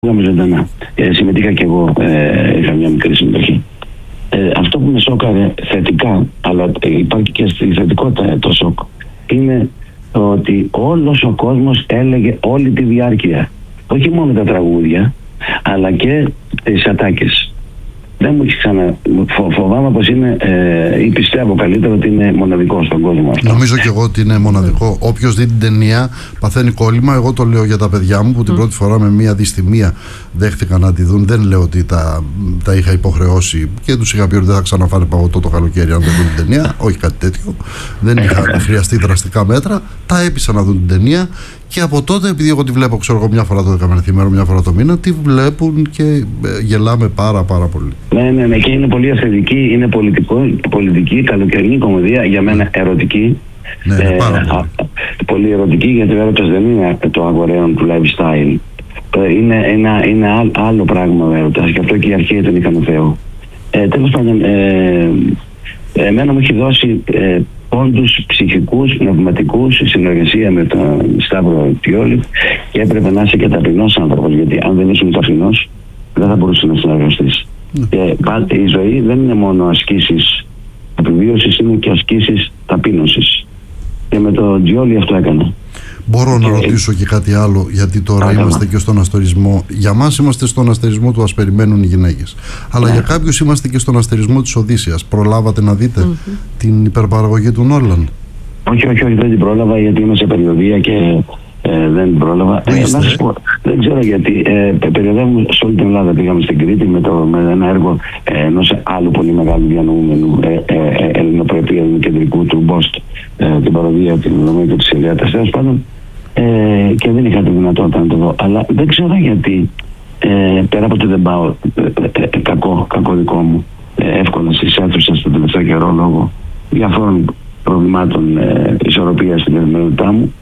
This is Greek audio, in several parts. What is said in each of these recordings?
Πήγαμε ζωντανά. Συμμετείχα και εγώ, είχα μια μικρή συμμετοχή. Αυτό που με σόκαρε θετικά, αλλά υπάρχει και στη θετικότητα το σοκ, είναι ότι όλος ο κόσμος έλεγε όλη τη διάρκεια, όχι μόνο τα τραγούδια, αλλά και τις ατάκες. Δεν μου έχει φοβάμαι πως είναι, ή πιστεύω καλύτερα ότι είναι μοναδικό στον κόσμο αυτό. Νομίζω και εγώ ότι είναι μοναδικό. Όποιος δει την ταινία παθαίνει κόλλημα. Εγώ το λέω για τα παιδιά μου που την πρώτη φορά με μια δυστημία δέχτηκαν να τη δουν. Δεν λέω ότι τα είχα υποχρεώσει και τους είχα πει ότι δεν θα ξαναφάνε παγωτό το καλοκαίρι αν δεν δουν την ταινία. Όχι κάτι τέτοιο. Δεν είχα χρειαστεί δραστικά μέτρα. Τα έπεισα να δουν την ταινία. Και από τότε, επειδή εγώ τη βλέπω, ξέρω εγώ, μια φορά το δεκαμερθήμερο, μια φορά το μήνα, τη βλέπουν και γελάμε πάρα πολύ. Ναι, και είναι πολύ αυθεντική, είναι πολιτική, καλοκαιρινή κομμωδία, για μένα ερωτική. Ναι, πάρα πολύ ερωτική, γιατί ο έρωτας δεν είναι το αγοραίον του lifestyle. Είναι άλλο πράγμα ο έρωτας, γι' αυτό και η αρχή ήταν ικανό Θεό. Τέλος πάντων, εμένα μου έχει δώσει πόντους ψυχικούς, πνευματικούς, σε συνεργασία με τον Σταύρο Τιόλη, και έπρεπε να είσαι και ταπεινός άνθρωπος, γιατί αν δεν ήσουν ταπεινός δεν θα μπορούσε να συνεργαστείς. Και πάλι η ζωή δεν είναι μόνο ασκήσεις επιβίωσης, είναι και ασκήσεις ταπείνωσης. Και με τον Τιόλη αυτό έκανα. Μπορώ να ρωτήσω και κάτι άλλο, γιατί τώρα είμαστε και στον αστερισμό. Για μας είμαστε στον αστερισμό του «Ας περιμένουν οι γυναίκες». Αλλά για κάποιους είμαστε και στον αστερισμό της Οδύσσειας. Προλάβατε να δείτε την υπερπαραγωγή του Νόλαν? Όχι, δεν την πρόλαβα, γιατί είμαι σε περιοδεία και δεν την πρόλαβα. Να σας πω, δεν ξέρω γιατί. Περιοδεύουμε σε όλη την Ελλάδα. Πήγαμε στην Κρήτη με ένα έργο ενός άλλου πολύ μεγάλου διανοούμενου ελληνοπρεπή ελληνοκεντρικού του Μπόστ, την παροδία, την Ρωμαϊκή της Ηλιάτας, τέλος πάντων, και δεν είχα τη δυνατότητα να το δω. Αλλά δεν ξέρω γιατί, πέρα από ότι δεν πάω, κακό δικό μου, εύκολα στις αίθουσες τον τελευταίο καιρό λόγω διαφόρων προβλημάτων ισορροπίας στην καθημερινότητά μου,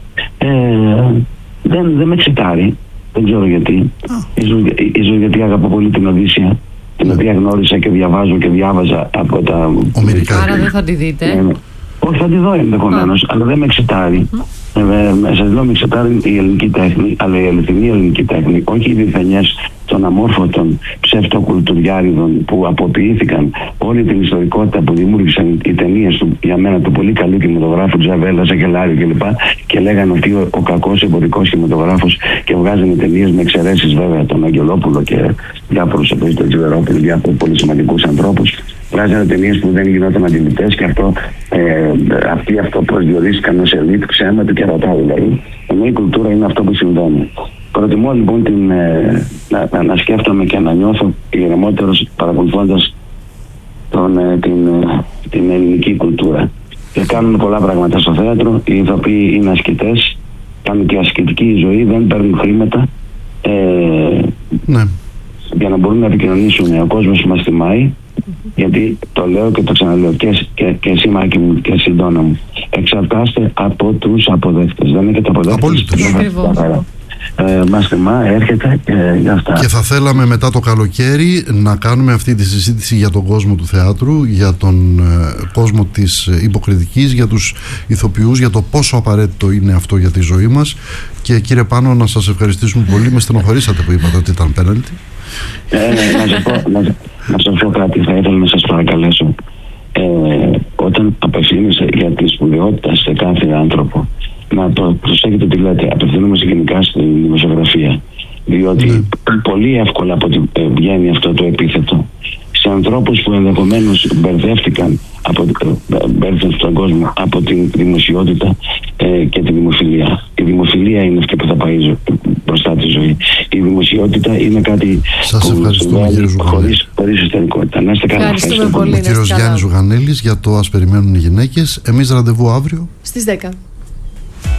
δεν με εξητάρει. Δεν ξέρω γιατί. Ίσως γιατί αγαπώ πολύ την Οδύσσεια, την οποία γνώρισα και διαβάζω και διάβαζα από τα ομιλικά. Άρα δεν θα τη δείτε? Όχι, θα τη δω ενδεχομένως, αλλά δεν με εξητάρει. Σας λέω, με εξετάρει η ελληνική τέχνη, αλλά η αληθινή ελληνική τέχνη, όχι οι διθενιές των αμόρφωτων ψευτοκουλτουριάριδων που αποποιήθηκαν όλη την ιστορικότητα που δημιούργησαν οι ταινίες του, για μένα, του πολύ καλού κινηματογράφου Τζαβέλα, Σακελάριου κλπ. Και λέγανε ότι ο κακός εμπορικός κινηματογράφος, και βγάζανε ταινίες, με εξαιρέσεις βέβαια τον Αγγελόπουλο και διάφορους, τον Τζιβερόπουλο, διάφορους πολύ σημαντικούς ανθρώπους. Βγάζανε ταινίες που δεν γινόταν αντιληπτές, και αυτοί αυτό προσδιορίστηκαν ως ελίτ, ψέματα και ρωτάω δηλαδή. Ενώ η κουλτούρα είναι αυτό που συμβαίνει. Προτιμώ λοιπόν να σκέφτομαι και να νιώθω ηρεμότερος παρακολουθώντας την ελληνική κουλτούρα. Και κάνουν πολλά πράγματα στο θέατρο. Οι ηθοποιοί είναι ασκητές, κάνουν και ασκητική ζωή, δεν παίρνουν χρήματα για να μπορούν να επικοινωνήσουν. Ο κόσμος μας τιμάει, γιατί το λέω και το ξαναλέω και εσύ, Μάκη μου, και εσύ, Ντόνα μου, εξαρτάστε από τους αποδέκτες. Δεν είναι και το αποδέκτες. Μας τιμά, έρχεται και για αυτά. Και θα θέλαμε μετά το καλοκαίρι να κάνουμε αυτή τη συζήτηση για τον κόσμο του θεάτρου, για τον κόσμο της υποκριτικής, για τους ηθοποιούς, για το πόσο απαραίτητο είναι αυτό για τη ζωή μας. Και κύριε Πάνο, να σας ευχαριστήσουμε πολύ. Με στενοχωρήσατε που είπατε ότι ήταν πέναλτι. Να σας πω κάτι, θα ήθελα να σας παρακαλέσω. Όταν απευθύνεσαι για τη σπουδαιότητα σε κάθε άνθρωπο, να το προσέχετε τι λέτε. Απευθύνομαστε γενικά στην δημοσιογραφία, διότι πολύ εύκολα βγαίνει αυτό το επίθετο σε ανθρώπους που ενδεχομένως μπερδεύτηκαν στον κόσμο από τη δημοσιότητα και τη δημοφιλία. Η δημοφιλία είναι αυτή που θα πάει μπροστά τη ζωή. Η δημοσιότητα είναι κάτι που συμβαίνει χωρίς εσωτερικότητα. Να είστε καλά. Ευχαριστούμε πολύ. Ο κύριος Γιάννης Ζουγανέλης για το «Ας περιμένουν οι γυναίκες». Εμείς ραντεβού αύριο στις 10.